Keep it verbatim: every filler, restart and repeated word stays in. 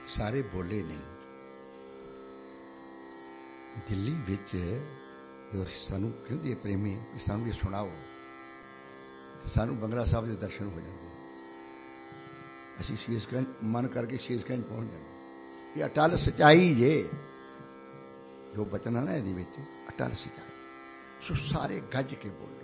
ਸਾਰੇ ਬੋਲੇ ਨਹੀਂ। ਦਿੱਲੀ ਵਿੱਚ ਜਦੋਂ ਸਾਨੂੰ ਕਹਿੰਦੇ ਪ੍ਰੇਮੀ ਵੀ ਸਾਨੂੰ ਇਹ ਸੁਣਾਓ, ਤੇ ਸਾਨੂੰ ਬੰਗਲਾ ਸਾਹਿਬ ਦੇ ਦਰਸ਼ਨ ਹੋ ਜਾਂਦੇ। ਅਸੀਂ ਸ਼ੀਸ਼ਗੰਜ ਮਨ ਕਰਕੇ ਸ਼ੀਸ਼ਗੰਜ ਪਹੁੰਚ ਜਾਂਦੇ। ਇਹ ਅਟਲ ਸੱਚਾਈ ਜੇ ਜੋ ਬਚਨ ਹੈ ਨਾ ਇਹਦੇ ਵਿੱਚ, ਅਟਲ ਸੱਚਾਈ। ਸੋ ਸਾਰੇ ਗੱਜ ਕੇ ਬੋਲੇ।